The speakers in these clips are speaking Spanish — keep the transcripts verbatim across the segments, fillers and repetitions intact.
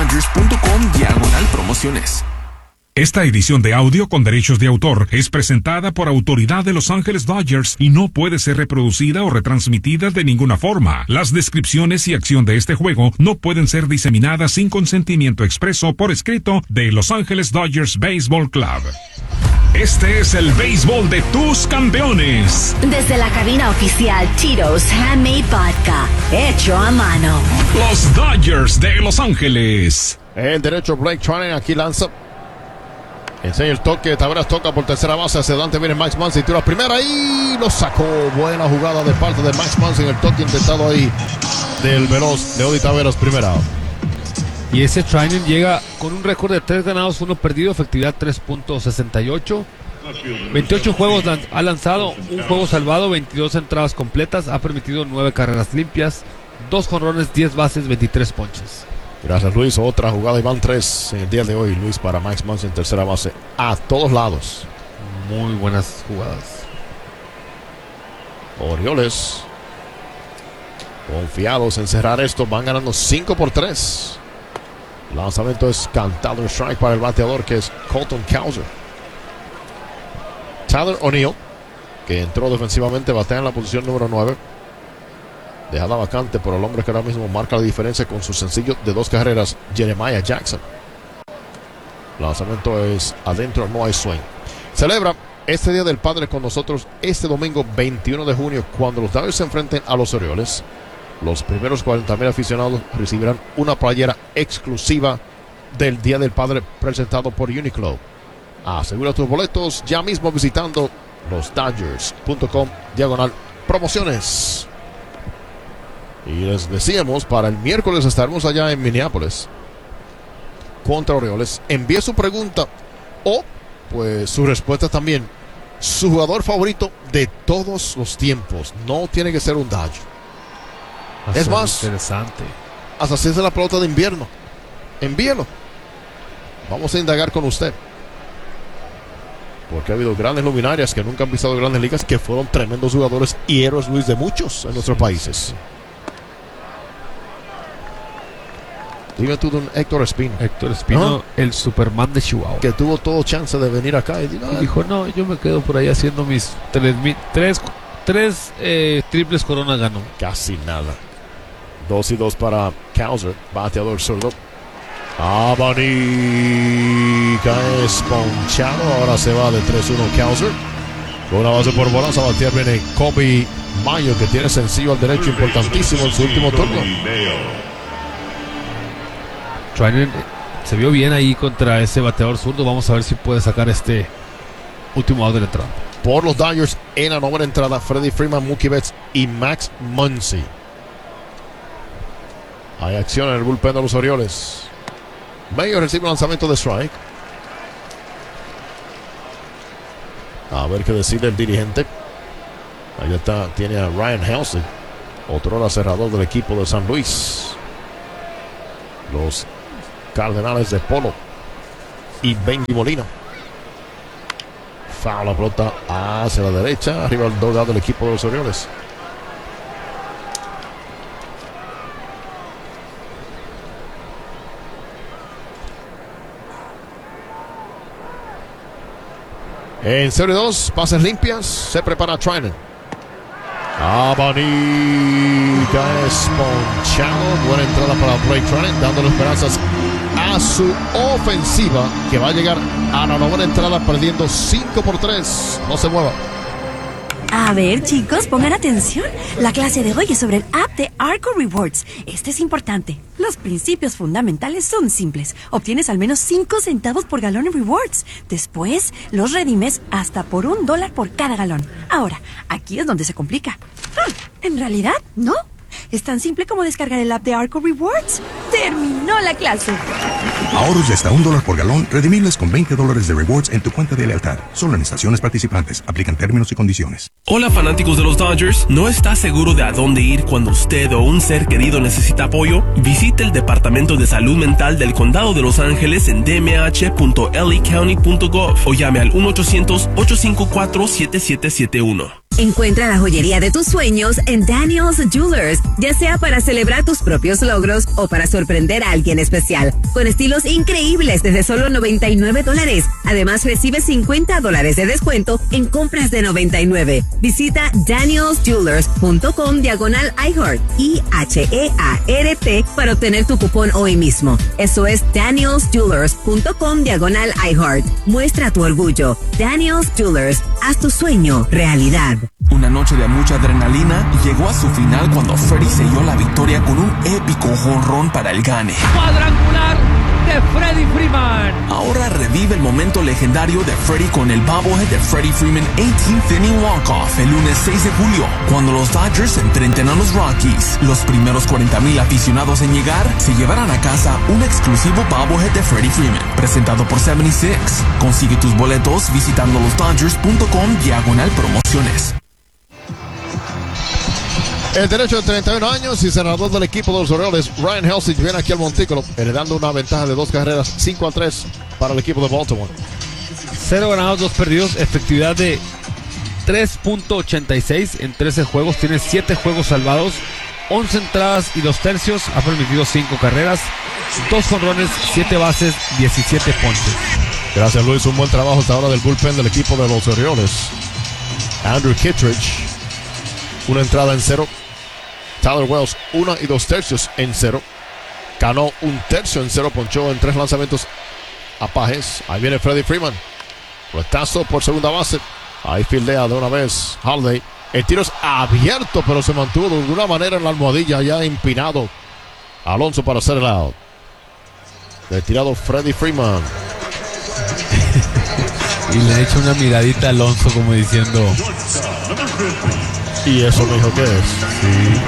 dodgers.com diagonal promociones. Esta edición de audio con derechos de autor es presentada por autoridad de Los Ángeles Dodgers y no puede ser reproducida o retransmitida de ninguna forma. Las descripciones y acción de este juego no pueden ser diseminadas sin consentimiento expreso por escrito de Los Ángeles Dodgers Baseball Club. Este es el béisbol de tus campeones. Desde la cabina oficial Tito's Handmade Vodka, hecho a mano. Los Dodgers de Los Ángeles. El derecho Blake Treinen aquí lanza. Enseña el toque, Taveras toca por tercera base, hacia adelante viene Max Muncy, tira primera y lo sacó. Buena jugada de parte de Max Muncy en el toque intentado ahí del veloz Leody Taveras, primera. Y ese Treinen llega con un récord de tres ganados, uno perdido, efectividad tres punto sesenta y ocho. veintiocho juegos lan- ha lanzado, un juego salvado, veintidós entradas completas, ha permitido nueve carreras limpias, dos jonrones, diez bases, veintitrés ponches. Gracias, Luis. Otra jugada y van tres en el día de hoy, Luis, para Max Muncy en tercera base. A todos lados. Muy buenas jugadas. Orioles, confiados en cerrar esto, van ganando cinco por tres. Lanzamiento es cantado, un strike para el bateador, que es Colton Cowser. Tyler O'Neill, que entró defensivamente, batea en la posición número nueve. Dejada vacante por el hombre que ahora mismo marca la diferencia con su sencillo de dos carreras, Jeremiah Jackson. Lanzamiento es adentro, no hay swing. Celebra este Día del Padre con nosotros este domingo veintiuno de junio, cuando los Dodgers se enfrenten a los Orioles. Los primeros cuarenta mil aficionados recibirán una playera exclusiva del Día del Padre presentado por Uniqlo. Asegura tus boletos ya mismo visitando los dodgers punto com diagonal promociones. Y les decíamos, para el miércoles estaremos allá en Minneapolis contra Orioles. Envíe su pregunta o pues su respuesta también. Su jugador favorito de todos los tiempos. No tiene que ser un Dodger. Es más, interesante. Hasta si es la pelota de invierno. Envíelo. Vamos a indagar con usted. Porque ha habido grandes luminarias que nunca han pisado grandes ligas, que fueron tremendos jugadores y héroes, Luis, de muchos en nuestros países. Dime tú de un Héctor Espino. Héctor Espino, ¿no? El Superman de Chihuahua. Que tuvo todo chance de venir acá y, digo, Y dijo, no, yo me quedo por ahí haciendo mis tres, mi- tres, tres eh, triples coronas ganó. casi nada. Dos y dos para Cowser, bateador zurdo. Abanica es ponchado. Ahora se va de tres uno Cowser. Con una base por bolas a batear viene Kobe Mayo, que tiene sencillo al derecho importantísimo en su último turno. Treinen se vio bien ahí contra ese bateador zurdo. Vamos a ver si puede sacar este último out de la entrada. Por los Dodgers en la novena entrada, Freddie Freeman, Mookie Betts y Max Muncy. Hay acción en el bullpen de los Orioles. Mayo recibe un lanzamiento de strike. A ver qué decide el dirigente. Ahí está, tiene a Ryan Helsley, otro ala cerrador del equipo de San Luis. Los Cardenales de Polo y Benji Molina. Foul, la pelota hacia la derecha, arriba el dugout del equipo de los Orioles. En serie dos, pases limpias, se prepara Treinen. Abanica es ponchado. Buena entrada para Blake Treinen, dándole esperanzas a su ofensiva, que va a llegar a la novena entrada perdiendo cinco por tres. No se mueva. A ver, chicos, pongan atención. La clase de hoy es sobre el app de Arco Rewards. Este es importante. Los principios fundamentales son simples. Obtienes al menos cinco centavos por galón en rewards. Después, los redimes hasta por un dólar por cada galón. Ahora, aquí es donde se complica. Hmm, en realidad, no. Es tan simple como descargar el app de Arco Rewards. ¡Terminó la clase! Ahorros de hasta un dólar por galón, redimibles con veinte dólares de rewards en tu cuenta de lealtad. Solo en estaciones participantes. Aplican términos y condiciones. Hola, fanáticos de los Dodgers. ¿No está seguro de a dónde ir cuando usted o un ser querido necesita apoyo? Visite el Departamento de Salud Mental del Condado de Los Ángeles en d m h punto l a county punto gov o llame al uno ochocientos, ocho cinco cuatro, siete siete siete uno. Encuentra la joyería de tus sueños en Daniel's Jewelers, ya sea para celebrar tus propios logros o para sorprender a alguien especial, con estilos increíbles desde solo noventa y nueve dólares. Además, recibe cincuenta dólares de descuento en compras de noventa y nueve. Visita daniels jewelers punto com diagonal iHeart, I H E A R T, para obtener tu cupón hoy mismo. Eso es daniels jewelers punto com diagonal iHeart. Muestra tu orgullo. Daniel's Jewelers, haz tu sueño realidad. Una noche de mucha adrenalina llegó a su final cuando Freddie selló la victoria con un épico jonrón para el gane. Cuadrangular de Freddie Freeman. Ahora revive el momento legendario de Freddie con el bobblehead de Freddie Freeman eighteenth Inning Walk-Off el lunes seis de julio, cuando los Dodgers se enfrenten a los Rockies. Los primeros cuarenta mil aficionados en llegar se llevarán a casa un exclusivo bobblehead de Freddie Freeman, presentado por setenta y seis. Consigue tus boletos visitando los dodgers punto com diagonal promociones. El derecho de treinta y uno años y senador del equipo de los Orioles, Ryan Helsley, viene aquí al montículo, heredando una ventaja de dos carreras, cinco a tres para el equipo de Baltimore. Cero ganados, dos perdidos, efectividad de tres punto ochenta y seis en trece juegos, tiene siete juegos salvados, once entradas y dos tercios, ha permitido cinco carreras, dos jonrones, siete bases, diecisiete ponches. Gracias, Luis, un buen trabajo hasta ahora del bullpen del equipo de los Orioles. Andrew Kittredge, una entrada en cero. Tyler Wells, una y dos tercios en cero. Ganó un tercio en cero, ponchó en tres lanzamientos a Pajes. Ahí viene Freddie Freeman. Retazo por segunda base. Ahí fildea de una vez Holiday. El tiro es abierto, pero se mantuvo de alguna manera en la almohadilla, ya empinado Alonso para hacer el out. Retirado Freddie Freeman. Y le ha hecho una miradita a Alonso como diciendo... Y eso me dijo que es. Sí.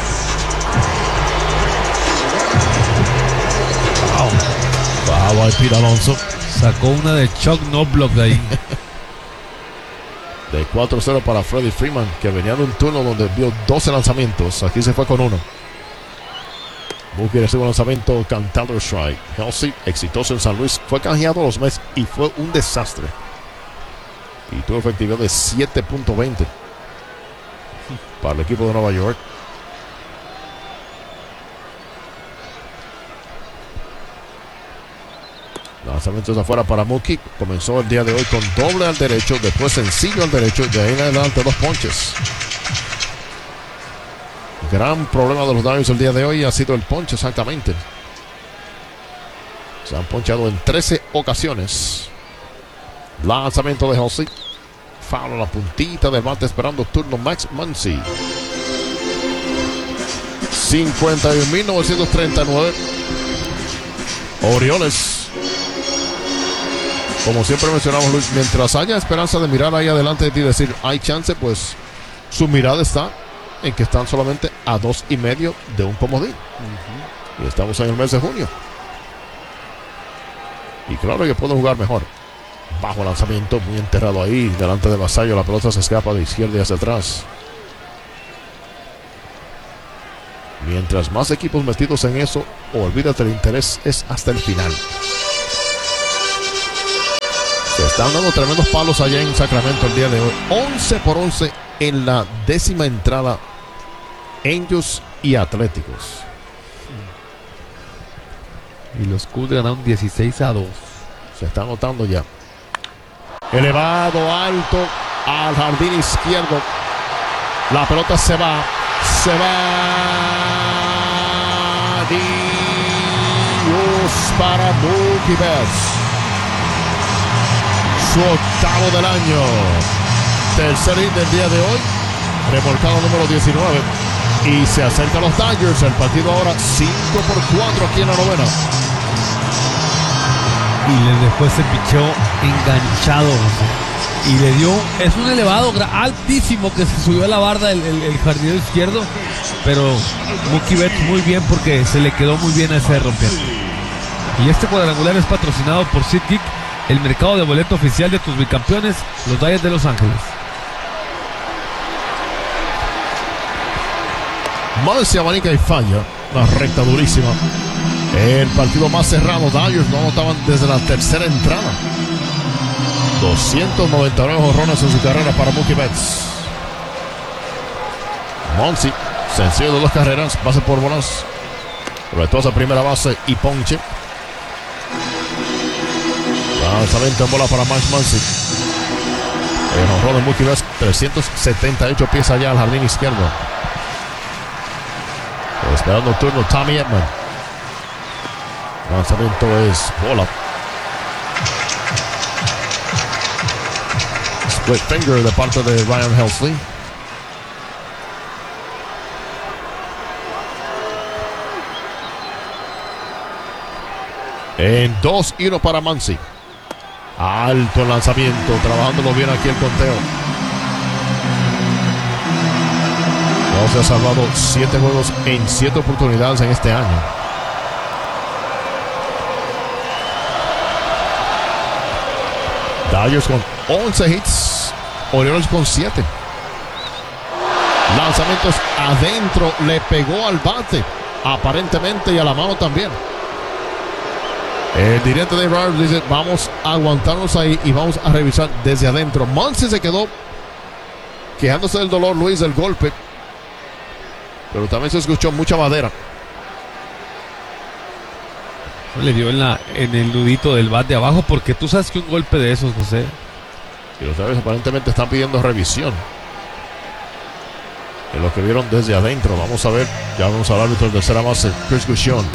Wow. Wow, ahí Pete Alonso. Sacó una de Chuck Knobloch de ahí. De cuatro cero para Freddie Freeman, que venía de un turno donde vio doce lanzamientos. Aquí se fue con uno. Mookie recibe un lanzamiento, cantando strike. Helsley, exitoso en San Luis, fue canjeado a los Mets y fue un desastre. Y tuvo efectividad de siete punto veinte para el equipo de Nueva York. Lanzamientos afuera para Mookie. Comenzó el día de hoy con doble al derecho, después sencillo al derecho, de ahí en adelante dos ponches. Gran problema de los Dodgers el día de hoy ha sido el ponche, exactamente. Se han ponchado en trece ocasiones. Lanzamiento de Helsley. Foul a la puntita del bate esperando turno Max Muncy. cincuenta y un mil novecientos treinta y nueve. Orioles. Como siempre mencionamos, Luis, mientras haya esperanza de mirar ahí adelante de ti y decir hay chance, pues su mirada está en que están solamente a dos y medio de un comodín. Uh-huh. Y estamos en el mes de junio. Y claro que pueden jugar mejor. Bajo lanzamiento, muy enterrado ahí, delante de Vasallo, la pelota se escapa de izquierda y hacia atrás. Mientras más equipos metidos en eso, olvídate, el interés es hasta el final. Se están dando tremendos palos allá en Sacramento el día de hoy. once por once en la décima entrada. Angels y Atléticos. Y los Cubs ganaron dieciséis a dos. Se está anotando ya. Elevado, alto, al jardín izquierdo. La pelota se va. Se va. Dios para Mookie Betts. Su octavo del año. Tercer hit del día de hoy. Remolcado número diecinueve. Y se acerca a los Dodgers. El partido ahora cinco por cuatro aquí en la novena. Y les dejó ese picheo enganchado. Y le dio, es un elevado altísimo que se subió a la barda el, el, el jardinero izquierdo. Pero Mookie Betts muy bien porque se le quedó muy bien a ese rompiente. Y este cuadrangular es patrocinado por SeatGeek, el mercado de boleto oficial de tus bicampeones, los Dodgers de Los Ángeles. Muncy abanica y falla. Una recta durísima. El partido más cerrado. Dodgers no anotaban desde la tercera entrada. doscientos noventa y nueve jonrones en su carrera para Mookie Betts. Monsi, sencillo de dos carreras, base por bolas. Retosa primera base y ponche. Lanzamiento en bola para Max Muncy. El honrón de Mookie Betts, trescientos setenta y ocho pies allá al jardín izquierdo. Esperando el turno Tommy Edman. Lanzamiento es bola. Split finger de parte de Ryan Helsley. En dos y uno para Muncy. Alto el lanzamiento, trabajándolo bien aquí el conteo. No se ha salvado siete juegos en siete oportunidades en este año. Dodgers con once hits, Orioles con siete. Lanzamientos adentro, le pegó al bate, aparentemente, y a la mano también. El dirigente de Rogers dice: vamos a aguantarnos ahí y vamos a revisar desde adentro. Muncy se quedó quejándose del dolor, Luis, del golpe, pero también se escuchó mucha madera. Le dio en, la, en el nudito del bat de abajo, porque tú sabes que un golpe de esos, José. Y los Dodgers aparentemente están pidiendo revisión en lo que vieron desde adentro. Vamos a ver, ya vamos al árbitro de tercera base, Chris Gushon.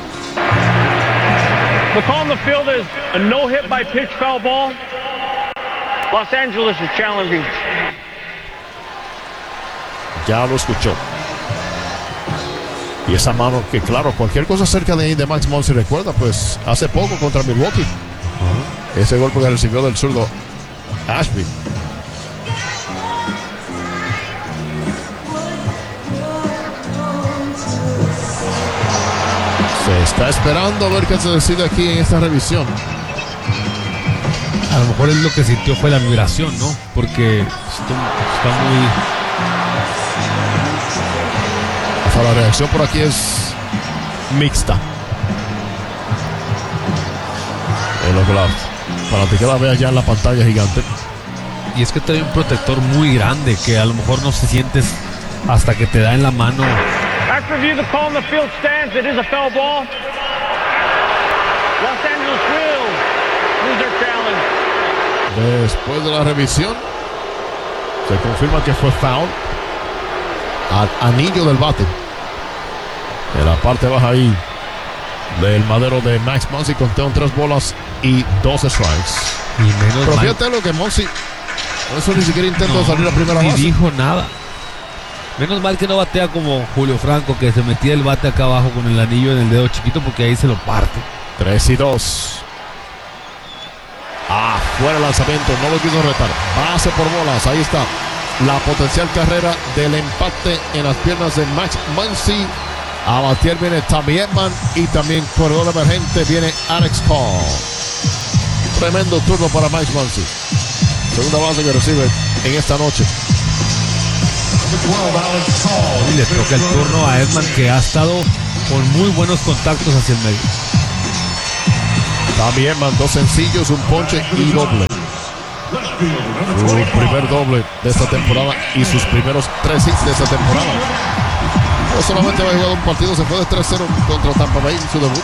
The call on the field is a no hit by pitch foul ball. Los Angeles is challenging. Ya lo escuchó. Y esa mano que, claro, cualquier cosa cerca de ahí de Max Muncy, recuerda, pues hace poco contra Milwaukee. Uh-huh. Ese golpe que recibió del zurdo Ashby. Se está esperando a ver qué se decide aquí en esta revisión. A lo mejor él lo que sintió fue la vibración, ¿no? Porque está, está muy... Hasta la reacción por aquí es mixta. Es lo que la fanaticada ve allá en la pantalla gigante. Y es que trae un protector muy grande que a lo mejor no se sientes hasta que te da en la mano. After review, the call on the field stands. It is a foul ball. Los Angeles will lose their challenge. Después de la revisión, se confirma que fue foul al anillo del bate. En la parte baja ahí del madero de Max Muncy, conteo en tres bolas y dos strikes. Y menos Pero mal. fíjate lo que Muncy, eso ni siquiera intentó No, salir a primera ni base. dijo nada. Menos mal que no batea como Julio Franco, que se metía el bate acá abajo con el anillo en el dedo chiquito, porque ahí se lo parte. tres y dos. Ah, fuera el lanzamiento, no lo quiso retar. Base por bolas, ahí está la potencial carrera del empate en las piernas de Max Muncy. A batir viene Tommy Edman y también corredor emergente viene Alex Call. Tremendo turno para Max Muncy. Segunda base que recibe en esta noche. Y le toca el turno a Edman, que ha estado con muy buenos contactos hacia el medio. También mandó sencillos, un ponche y doble. Su primer doble de esta temporada y sus primeros tres hits de esta temporada. No solamente había jugado un partido, se fue de tres cero contra Tampa Bay en su debut.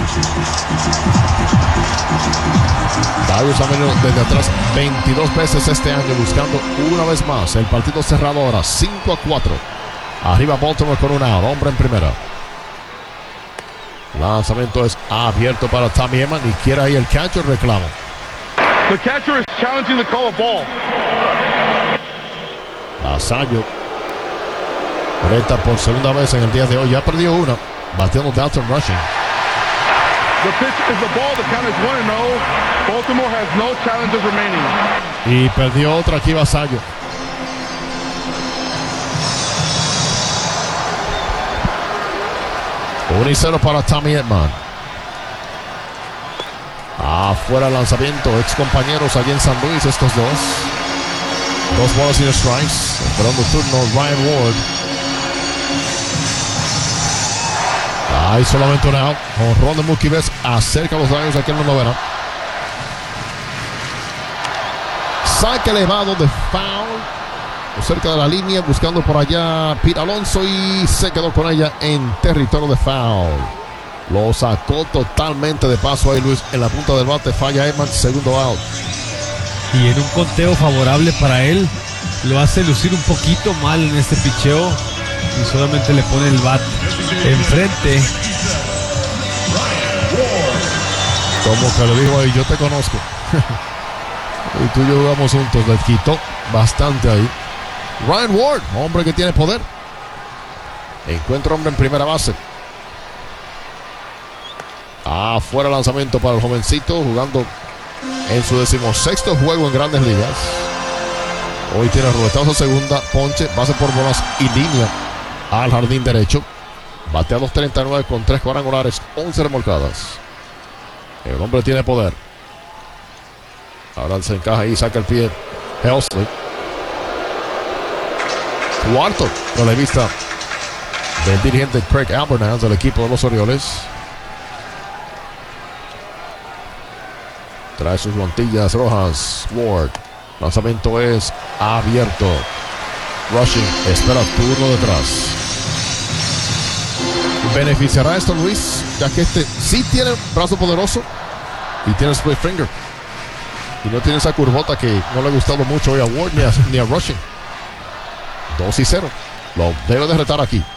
Darius ha venido desde atrás veintidós veces este año, buscando una vez más el partido cerrado ahora, cinco a cuatro. Arriba Baltimore con un out, hombre en primera. Lanzamiento es abierto para Tommy Edman y quiere ahí el catcher, reclamo. The catcher is challenging the call of ball. Lasallo reta por segunda vez en el día de hoy, ya perdió una, bateando Dalton Rushing. The pitch is the ball. The count is one and oh. Baltimore has no challenges remaining. Y perdió otra aquí Vasallo. uno y cero para Tommy Edman. Afuera el lanzamiento, ex compañeros allí en San Luis estos dos. Dos bolas y strikes. Esperando el turno Ryan Ward. Hay solamente un out. Jonrón de Mookie Betts acerca a los Dodgers aquí en la novena. Saque elevado de foul cerca de la línea, buscando por allá Pete Alonso y se quedó con ella en territorio de foul. Lo sacó totalmente de paso ahí Luis en la punta del bate, falla Edmonds, segundo out. Y en un conteo favorable para él, lo hace lucir un poquito mal en este picheo y solamente le pone el bat enfrente. Como que le dijo ahí, yo te conozco. Y tú y yo jugamos juntos, le quitó bastante ahí. Ryan Ward, hombre que tiene poder. Encuentra hombre en primera base. Afuera lanzamiento para el jovencito, jugando en su decimosexto juego en Grandes Ligas. Hoy tiene ruletazo segunda, ponche, base por bolas y línea al jardín derecho. Batea dos treinta y nueve con tres cuadrangulares, once remolcadas. El hombre tiene poder. Ahora se encaja y saca el pie Helsley. Cuarto relevista del dirigente Craig Albernaz del equipo de los Orioles. Trae sus guantillas rojas. Ward. Lanzamiento es abierto. Rushing espera turno detrás. ¿Beneficiará esto Luis? Ya que este sí tiene brazo poderoso y tiene split finger. Y no tiene esa curvota que no le ha gustado mucho hoy a Ward ni a, ni a Rushing. dos y cero. Lo debe de retar aquí.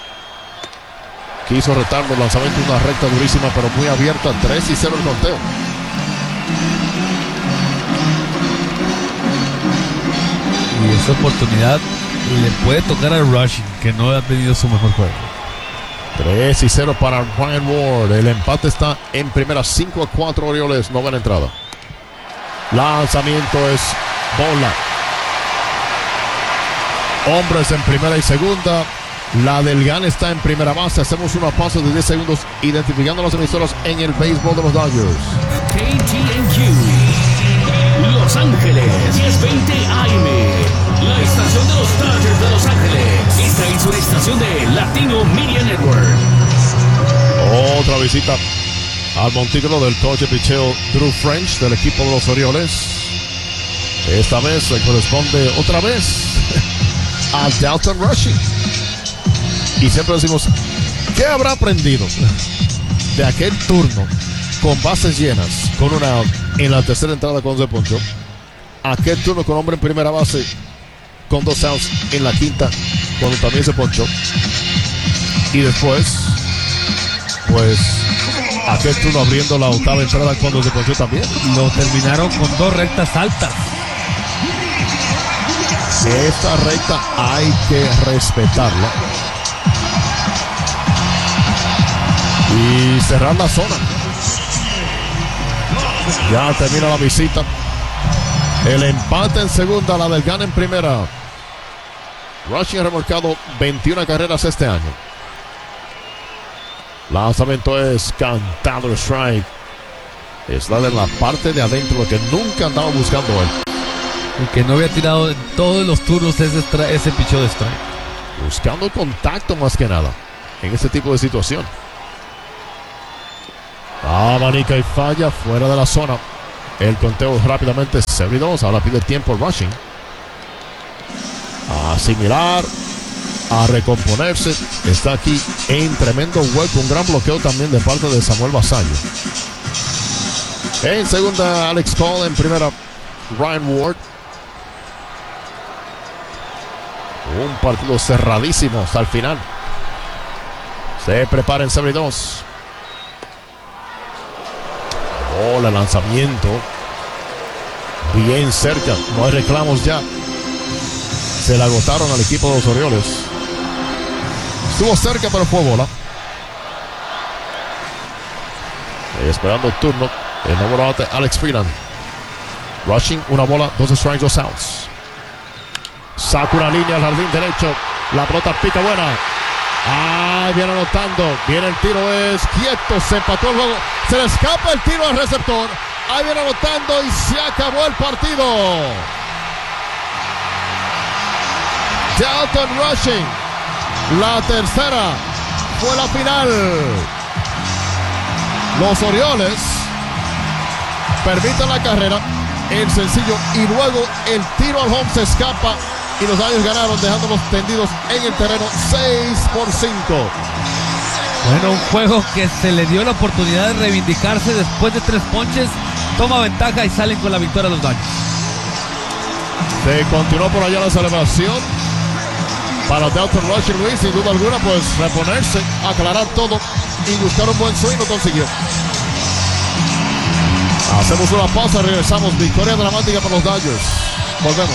Quiso retarlo. Lanzamiento una recta durísima pero muy abierta. tres y cero el conteo. Y esta oportunidad le puede tocar a Rushing, que no ha tenido su mejor juego. tres y cero para Ryan Ward. El empate está en primera. cinco a cuatro Orioles. Novena entrada. Lanzamiento es bola. Hombres en primera y segunda. La del G A N está en primera base. Hacemos una pausa de diez segundos identificando las emisoras en el béisbol de los Dodgers. K T N Q Los Ángeles diez veinte A M, la estación de los Dodgers de Los Ángeles. Esta es una estación de Latino Media Network. Otra visita al montículo del coach de picheo Drew French del equipo de los Orioles. Esta vez se corresponde otra vez a Dalton Rushing. Y siempre decimos, ¿qué habrá aprendido de aquel turno con bases llenas, con una out en la tercera entrada cuando se ponchó? Aquel turno con hombre en primera base, con dos outs en la quinta cuando también se ponchó. Y después, pues, aquel turno abriendo la octava entrada cuando se ponchó también. Lo terminaron con dos rectas altas. Esta recta hay que respetarla y cerrar la zona. Ya termina la visita. El empate en segunda, la del G A N en primera. Rushing ha remolcado veintiuna carreras este año. Lanzamiento es cantado, strike. Es la de la parte de adentro, lo que nunca andaba buscando él. Y que no había tirado en todos los turnos ese, ese picheo de strike. Buscando contacto más que nada en este tipo de situación. Abanica y falla fuera de la zona. El conteo rápidamente cero y dos. Ahora pide tiempo Rushing. A asimilar, a recomponerse. Está aquí en tremendo hueco. Un gran bloqueo también de parte de Samuel Basallo. En segunda, Alex Cole. En primera, Ryan Ward. Un partido cerradísimo hasta el final. Se prepara en cero y dos. Bola, lanzamiento. Bien cerca. No hay reclamos ya. Se la agotaron al equipo de los Orioles. Estuvo cerca, pero fue bola. Esperando el turno. El nuevo bate, Alex Freeland. Rushing, una bola, dos strikes, dos outs. Saca una línea al jardín derecho. La pelota pica buena. Ah, viene anotando. Viene el tiro, es quieto. Se empató el juego. Se le escapa el tiro al receptor. Ahí viene anotando y se acabó el partido. Dalton Rushing. La tercera fue la final. Los Orioles permiten la carrera. El sencillo y luego el tiro al home se escapa y los Dodgers ganaron, dejándolos tendidos en el terreno seis por cinco. Bueno, un juego que se le dio la oportunidad de reivindicarse después de tres ponches, toma ventaja y salen con la victoria los Dodgers. Se continuó por allá la celebración para Dalton Rush y Luis, sin duda alguna, pues reponerse, aclarar todo y buscar un buen swing, no consiguió. Hacemos una pausa, regresamos. Victoria dramática para los Dodgers. Volvemos.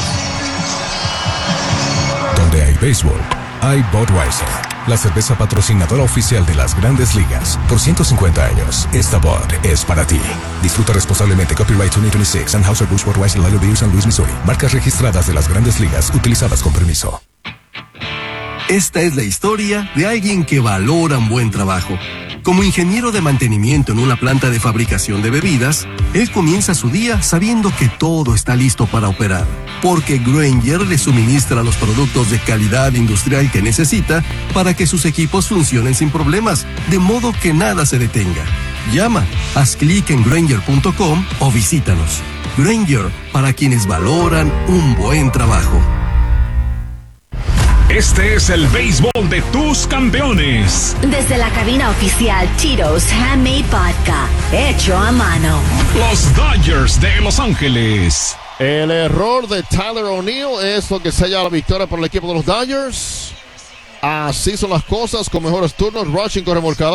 Donde hay béisbol, hay Budweiser, la cerveza patrocinadora oficial de las Grandes Ligas. Por ciento cincuenta años, esta Bud es para ti. Disfruta responsablemente. Copyright dos mil veintiséis. Anheuser-Busch Budweiser Lager Beer, San Luis, Missouri. Marcas registradas de las Grandes Ligas, utilizadas con permiso. Esta es la historia de alguien que valora un buen trabajo. Como ingeniero de mantenimiento en una planta de fabricación de bebidas, él comienza su día sabiendo que todo está listo para operar, porque Grainger le suministra los productos de calidad industrial que necesita para que sus equipos funcionen sin problemas, de modo que nada se detenga. Llama, haz clic en Grainger punto com o visítanos. Grainger, para quienes valoran un buen trabajo. Este es el béisbol de tus campeones. Desde la cabina oficial Tito's Handmade Vodka, hecho a mano. Los Dodgers de Los Ángeles. El error de Tyler O'Neill es lo que sella la victoria para el equipo de los Dodgers. Así son las cosas, con mejores turnos, rushing con remolcada.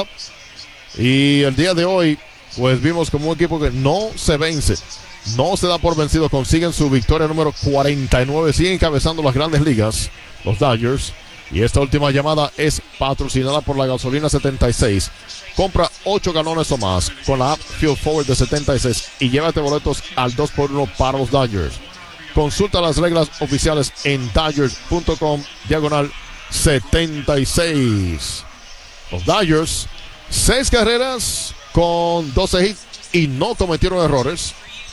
Y el día de hoy, pues vimos como un equipo que no se vence, no se da por vencido, consiguen su victoria número cuarenta y nueve, siguen encabezando las Grandes Ligas, los Dodgers. Y esta última llamada es patrocinada por la gasolina setenta y seis. Compra ocho galones o más con la app Fuel Forward de setenta y seis y llévate boletos al dos por uno para los Dodgers. Consulta las reglas oficiales en Dodgers punto com diagonal setenta y seis. Los Dodgers, seis carreras con doce hits y no cometieron errores.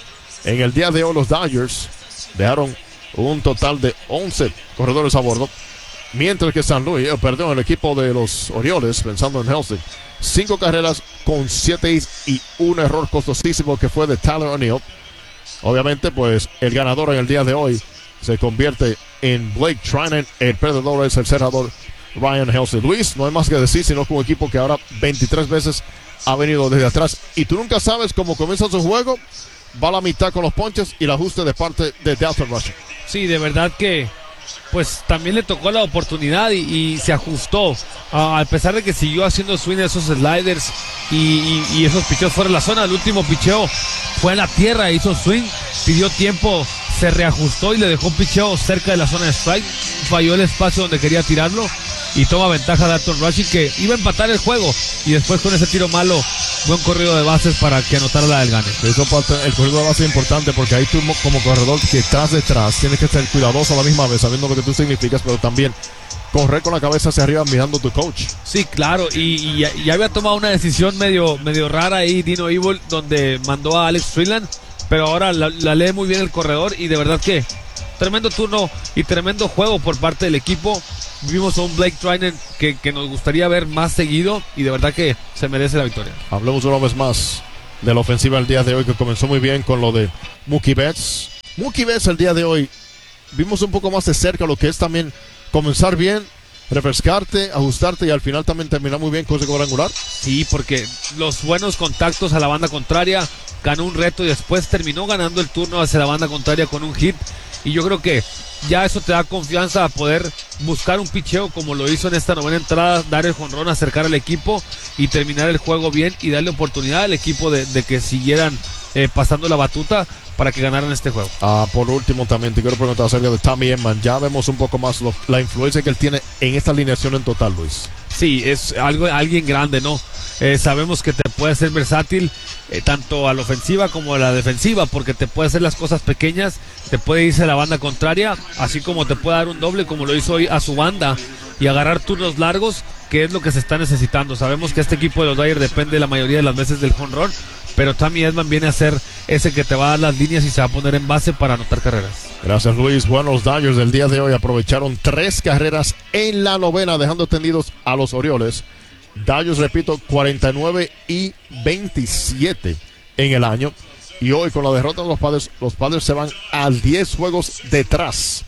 En el día de hoy los Dodgers dejaron un total de once corredores a bordo, mientras que San Luis, eh, perdón, el equipo de los Orioles, pensando en Helsing, cinco carreras con siete hits y un error costosísimo que fue de Tyler O'Neill. Obviamente, pues el ganador en el día de hoy se convierte en Blake Treinen. El perdedor es el cerrador Ryan Helsley. Luis, no hay más que decir, sino que un equipo que ahora veintitrés veces ha venido desde atrás y tú nunca sabes cómo comienza su juego. Va a la mitad con los ponches y el ajuste de parte de Dalton Rush. Sí, de verdad que pues también le tocó la oportunidad y, y se ajustó, uh, a pesar de que siguió haciendo swing esos sliders y, y, y esos picheos fuera de la zona. El último picheo fue en la tierra, hizo swing, pidió tiempo, se reajustó y le dejó un picheo cerca de la zona de strike, falló el espacio donde quería tirarlo y toma ventaja Dalton Rushing, que iba a empatar el juego y después con ese tiro malo, buen corrido de bases para que anotara la del gane. Eso parte, el corrido de base es importante porque ahí tú como corredor que tras detrás tienes que ser cuidadoso a la misma vez, sabiendo lo que tú significas, pero también correr con la cabeza hacia arriba mirando a tu coach. Sí, claro, y, y ya, ya había tomado una decisión medio, medio rara ahí Dino Evil, donde mandó a Alex Freeland, pero ahora la, la lee muy bien el corredor y de verdad que tremendo turno y tremendo juego por parte del equipo. Vimos a un Blake Treinen que, que nos gustaría ver más seguido y de verdad que se merece la victoria. Hablemos una vez más de la ofensiva el día de hoy, que comenzó muy bien con lo de Mookie Betts. Mookie Betts el día de hoy vimos un poco más de cerca lo que es también comenzar bien, refrescarte, ajustarte y al final también terminar muy bien con ese cuadrangular. Sí, porque los buenos contactos a la banda contraria, ganó un reto y después terminó ganando el turno hacia la banda contraria con un hit. Y yo creo que ya eso te da confianza a poder buscar un picheo como lo hizo en esta novena entrada, dar el jonrón, acercar al equipo y terminar el juego bien y darle oportunidad al equipo de, de que siguieran eh, pasando la batuta para que ganaran este juego. Ah, por último también te quiero preguntar acerca de Tommy Edman. Ya vemos un poco más lo, la influencia que él tiene en esta alineación en total, Luis. Sí, es algo, alguien grande, ¿no? Eh, sabemos que te puede ser versátil eh, tanto a la ofensiva como a la defensiva, porque te puede hacer las cosas pequeñas, te puede irse a la banda contraria, así como te puede dar un doble como lo hizo hoy a su banda y agarrar turnos largos, que es lo que se está necesitando. Sabemos que este equipo de los Dodgers depende la mayoría de las veces del jonrón, pero Tommy Edman viene a ser ese que te va a dar las líneas y se va a poner en base para anotar carreras. Gracias, Luis. Bueno, los Dodgers del día de hoy aprovecharon tres carreras en la novena, dejando tendidos a los Orioles. Dodgers, repito, cuarenta y nueve y veintisiete en el año. Y hoy con la derrota de los Padres, los Padres se van a diez juegos detrás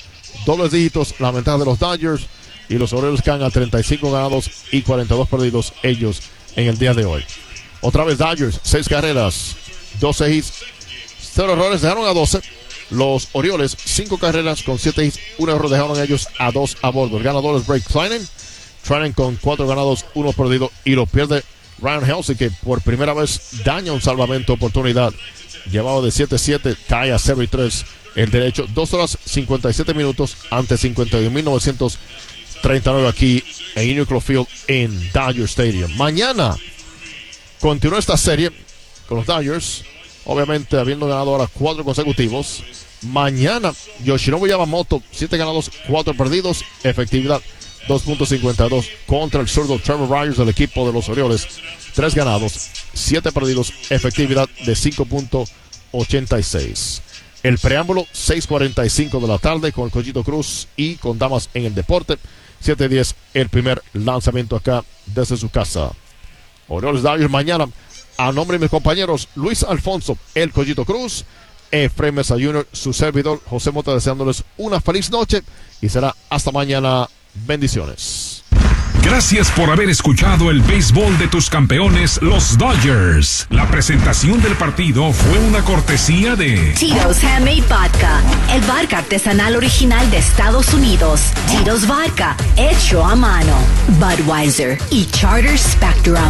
dobles dígitos la ventaja de los Dodgers y los Orioles caen a treinta y cinco ganados y cuarenta y dos perdidos ellos en el día de hoy. Otra vez Dodgers, seis carreras, doce hits, cero errores, dejaron a doce. Los Orioles, cinco carreras con siete hits, un error, dejaron ellos a dos a bordo. El ganador es Blake Treinen. Treinen con cuatro ganados, uno perdido, y lo pierde Ryan Helsley, que por primera vez daña un salvamento oportunidad. Llevado de siete siete, cae a cero y tres. El derecho, dos horas cincuenta y siete minutos ante cincuenta y un mil novecientos treinta y nueve aquí en Union Field en Dodger Stadium. Mañana continúa esta serie con los Dodgers, obviamente habiendo ganado ahora cuatro consecutivos. Mañana Yoshinobu Yamamoto, siete ganados, cuatro perdidos, efectividad dos punto cincuenta y dos contra el zurdo Trevor Rogers del equipo de los Orioles, tres ganados, siete perdidos, efectividad de cinco punto ochenta y seis. El preámbulo, seis cuarenta y cinco de la tarde con Collito Cruz y con Damas en el Deporte. siete diez el primer lanzamiento acá desde su casa. Orioles Dodgers mañana. A nombre de mis compañeros Luis Alfonso, el Collito Cruz, Efraín Mesa junior, su servidor José Mota, deseándoles una feliz noche y será hasta mañana. Bendiciones. Gracias por haber escuchado el béisbol de tus campeones, los Dodgers. La presentación del partido fue una cortesía de Tito's Handmade Vodka, el vodka artesanal original de Estados Unidos. Tito's Vodka, hecho a mano. Budweiser y Charter Spectrum.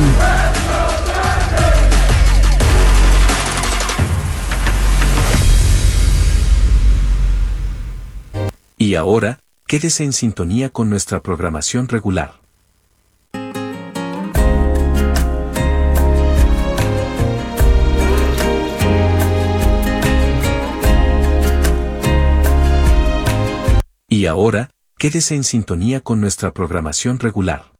Y ahora, quédese en sintonía con nuestra programación regular. Y ahora, quédese en sintonía con nuestra programación regular.